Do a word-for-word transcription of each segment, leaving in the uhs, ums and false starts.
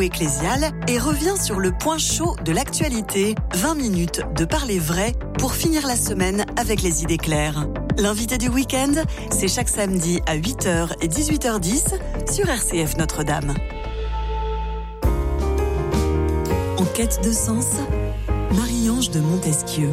ecclésial et revient sur le point chaud de l'actualité. vingt minutes de parler vrai pour finir la semaine avec les idées claires. L'invité du week-end, c'est chaque samedi à huit heures et dix-huit heures dix sur R C F Notre-Dame. En quête de sens, Marie-Ange de Montesquieu.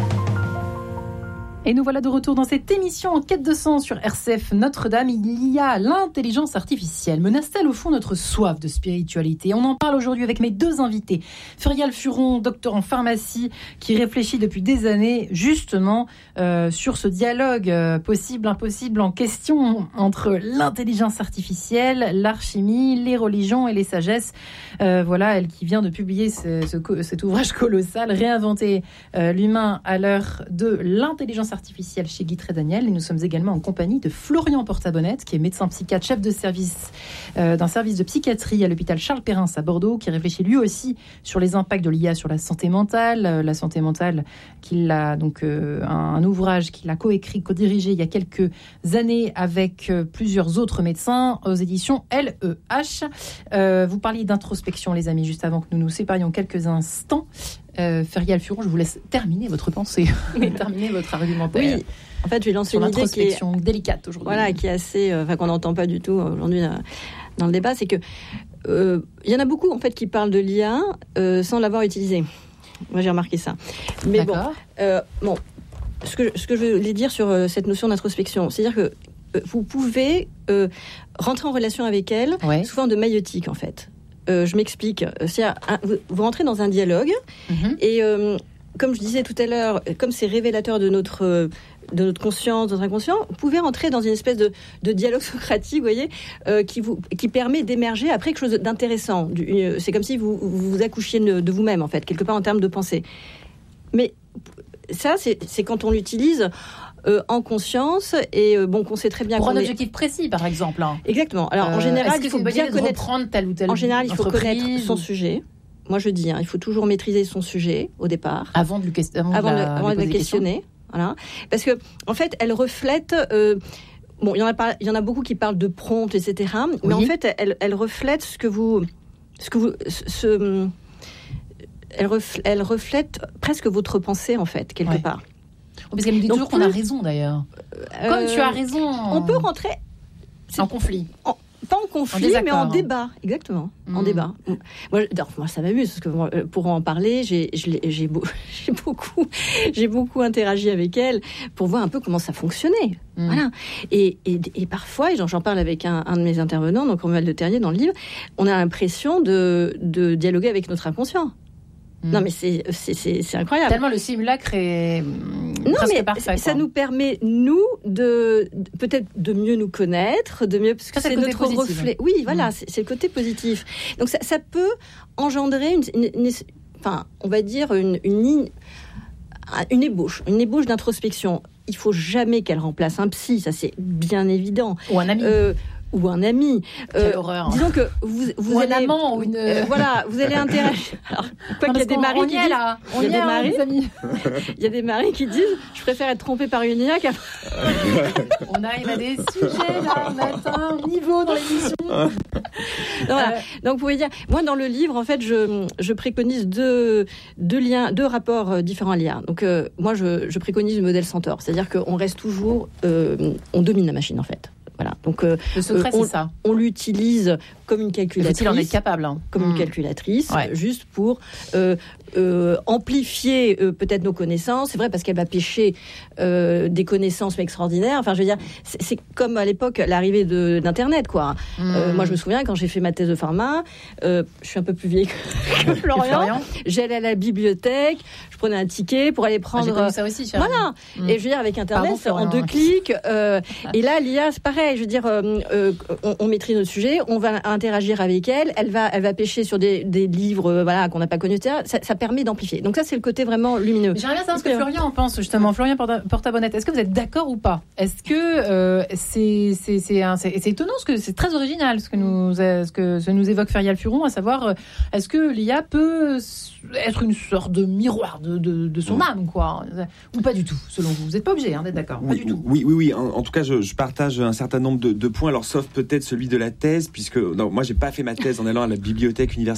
Et nous voilà de retour dans cette émission En quête de sens sur R C F Notre-Dame. Il y a l'intelligence artificielle. Menace-t-elle au fond notre soif de spiritualité ? On en parle aujourd'hui avec mes deux invités. Ferial Furon, docteur en pharmacie, qui réfléchit depuis des années justement euh, sur ce dialogue euh, possible, impossible en question entre l'intelligence artificielle, l'alchimie, les religions et les sagesses. Euh, voilà, elle qui vient de publier ce, ce, cet ouvrage colossal, Réinventer euh, l'humain à l'heure de l'intelligence artificielle chez Guy Trédaniel. Et nous sommes également en compagnie de Florian Porta-Bonnette, qui est médecin psychiatre, chef de service euh, d'un service de psychiatrie à l'hôpital Charles Perrin à Bordeaux, qui réfléchit lui aussi sur les impacts de l'I A sur la santé mentale. Euh, la santé mentale, qu'il a donc euh, un, un ouvrage qu'il a coécrit, co-dirigé il y a quelques années avec euh, plusieurs autres médecins aux éditions L E H. Euh, vous parliez d'introspection, les amis, juste avant que nous nous séparions quelques instants. Euh, Ferial Furon, je vous laisse terminer votre pensée et terminer votre argumentaire. Oui, en fait, je vais lancer sur une idée qui est délicate aujourd'hui. Voilà, qui est assez, enfin, euh, qu'on n'entend pas du tout aujourd'hui dans, dans le débat, c'est que il euh, y en a beaucoup en fait qui parlent de l'I A euh, sans l'avoir utilisé. Moi, j'ai remarqué ça. Mais D'accord. bon, euh, bon, ce que ce que je voulais dire sur euh, cette notion d'introspection, c'est-à-dire que euh, vous pouvez euh, rentrer en relation avec elle ouais. sous forme de maïeutique, en fait. Euh, je m'explique. C'est-à-dire, vous, vous rentrez dans un dialogue mm-hmm. et euh, comme je disais tout à l'heure, comme c'est révélateur de notre, euh, de notre conscience, de notre inconscient, vous pouvez rentrer dans une espèce de, de dialogue socratique, vous voyez, euh, qui, vous, qui permet d'émerger après quelque chose d'intéressant. Du, euh, c'est comme si vous, vous accouchiez de, de vous-même, en fait, quelque part en termes de pensée. Mais ça, c'est, c'est quand on l'utilise Euh, en conscience et euh, bon qu'on sait très bien pour qu'on un objectif est... précis par exemple. Hein. Exactement. Alors euh, en général, il faut bien connaître telle ou telle en général, il faut connaître son ou... sujet. Moi je dis, hein, il faut toujours maîtriser son sujet au départ. Avant de le que... avant avant de, la... la... avant de le questionner. Voilà. Parce que en fait, elle reflète. Euh... Bon, il y en a pas... il y en a beaucoup qui parlent de prompt, et cetera. Oui. Mais en fait, elle, elle reflète ce que vous, ce que vous, ce... elle, reflète... elle reflète presque votre pensée en fait quelque ouais. part. Parce qu'elle nous dit Donc, toujours qu'on a raison, d'ailleurs. Euh, Comme tu as raison. On peut rentrer... En conflit. En, pas en conflit, en mais en débat. Exactement, mmh. en débat. Moi, moi, ça m'amuse, parce que moi, pour en parler, j'ai, j'ai, j'ai, beau, j'ai, beaucoup, j'ai beaucoup interagi avec elle pour voir un peu comment ça fonctionnait. Mmh. Voilà. Et, et, et parfois, et j'en, j'en parle avec un, un de mes intervenants, donc Romuald de Terrier, dans le livre, on a l'impression de, de dialoguer avec notre inconscient. Mmh. Non mais c'est, c'est, c'est, c'est incroyable. Tellement le simulacre est non, presque mais parfait. Ça quoi. nous permet, nous, de, de peut-être de mieux nous connaître, de mieux... Parce que ça, c'est, c'est notre positif. reflet. Oui, voilà, mmh. c'est, c'est le côté positif. Donc ça, ça peut engendrer, une, une, une, enfin, on va dire, une, une, une ébauche, une ébauche d'introspection. Il ne faut jamais qu'elle remplace un psy, ça c'est bien évident. Ou un ami. Euh, ou un ami. Quelle euh, horreur. Disons que vous, vous ou allez... un amant ou une... Euh, voilà, vous allez interagir. Alors, quoi qu'il y a des maris qui disent... Là. On il y a y des a, maris... hein, amis. Il y a des maris qui disent « Je préfère être trompé par une I A qu'à... » On arrive à des sujets, là, on atteint un niveau dans l'émission. Donc, voilà. euh... Donc, vous pouvez dire... Moi, dans le livre, en fait, je, je préconise deux, deux liens, deux rapports différents à l'I A. Donc, euh, moi, je, je préconise le modèle Centaure. C'est-à-dire qu'on reste toujours... Euh, on domine la machine, en fait. Voilà. Donc, euh, le secret, euh, on, c'est ça. On l'utilise comme une calculatrice. Faut-il en être capable hein. Comme mmh. une calculatrice, ouais. juste pour euh, euh, amplifier euh, peut-être nos connaissances. C'est vrai parce qu'elle va pêcher euh, des connaissances extraordinaires. Enfin, je veux dire, c'est, c'est comme à l'époque l'arrivée de, d'Internet, quoi. Mmh. Euh, moi, je me souviens quand j'ai fait ma thèse de pharma, euh, je suis un peu plus vieille que, que Florian. Florian. J'allais à la bibliothèque, je prenais un ticket pour aller prendre. Ah, j'ai connu ça aussi, cher. Voilà. Mmh. Et je veux dire, avec Internet, c'est en deux clics. Euh, et là, l'I A, c'est pareil. Je veux dire, euh, euh, on, on maîtrise notre sujet, on va interagir avec elle, elle va, elle va pêcher sur des, des livres, euh, voilà, qu'on n'a pas connus, et cetera. Ça, ça permet d'amplifier. Donc ça, c'est le côté vraiment lumineux. J'aimerais bien savoir ce que Florian en pense, justement. Florian Porta-Bonnette, est-ce que vous êtes d'accord ou pas ? Est-ce que euh, c'est, c'est, c'est, un, c'est, c'est étonnant, ce que c'est très original, ce que nous, ce que ce nous évoque Ferial Furon, à savoir, euh, est-ce que l'I A peut être une sorte de miroir de, de, de son âme, quoi, ou pas du tout, selon vous ? Vous n'êtes pas obligé hein, d'être d'accord, oui, pas du tout. Oui, oui, oui. En, en tout cas, je, je partage un certain nombre de, de points, alors sauf peut-être celui de la thèse, puisque non, moi, j'ai pas fait ma thèse en allant à la bibliothèque universitaire